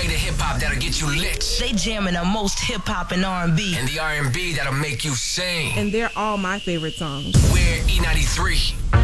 created hip-hop that'll get you lit. They jamming the most hip-hop and R&B. And the R&B that'll make you sing. And they're all my favorite songs. We're E93.